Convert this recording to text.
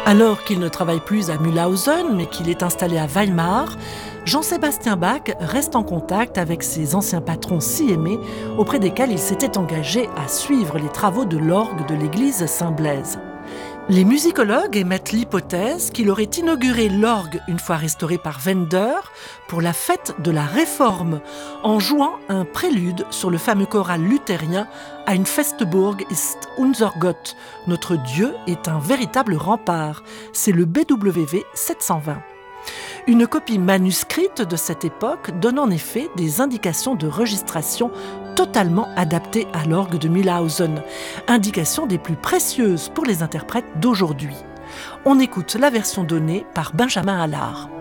Alors qu'il ne travaille plus à Mühlhausen, mais qu'il est installé à Weimar, Jean-Sébastien Bach reste en contact avec ses anciens patrons si aimés, auprès desquels il s'était engagé à suivre les travaux de l'orgue de l'église Saint-Blaise. Les musicologues émettent l'hypothèse qu'il aurait inauguré l'orgue une fois restauré par Wender pour la fête de la Réforme, en jouant un prélude sur le fameux choral luthérien Ein Festburg ist unser Gott. Notre Dieu est un véritable rempart. C'est le BWV 720. Une copie manuscrite de cette époque donne en effet des indications de registration totalement adaptées à l'orgue de Mühlhausen, indications des plus précieuses pour les interprètes d'aujourd'hui. On écoute la version donnée par Benjamin Allard.